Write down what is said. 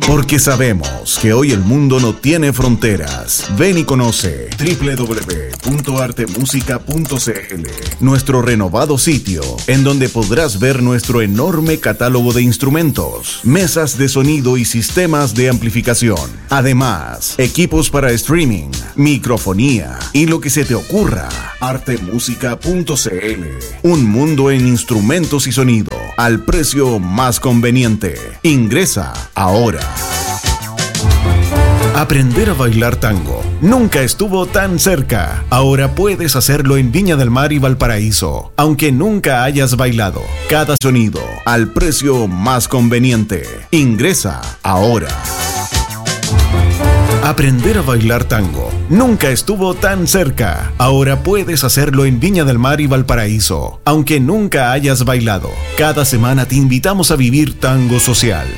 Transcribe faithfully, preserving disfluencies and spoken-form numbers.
Porque sabemos que hoy el mundo no tiene fronteras. Ven y conoce doble u doble u doble u punto arte música punto c l, nuestro renovado sitio, en donde podrás ver nuestro enorme catálogo de instrumentos, mesas de sonido y sistemas de amplificación. Además, equipos para streaming, microfonía y lo que se te ocurra. arte música punto c l, un mundo en instrumentos y sonido al precio más conveniente. Ingresa ahora. Aprender a bailar tango nunca estuvo tan cerca. Ahora puedes hacerlo en Viña del Mar y Valparaíso, aunque nunca hayas bailado. Cada sonido al precio más conveniente. Ingresa ahora. Aprender a bailar tango nunca estuvo tan cerca. Ahora puedes hacerlo en Viña del Mar y Valparaíso, aunque nunca hayas bailado. Cada semana te invitamos a vivir tango social.